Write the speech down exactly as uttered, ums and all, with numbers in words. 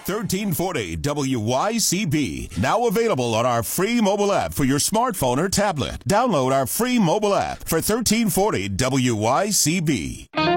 thirteen forty W Y C B. Now available on our free mobile app for your smartphone or tablet. Download our free mobile app for thirteen forty W Y C B.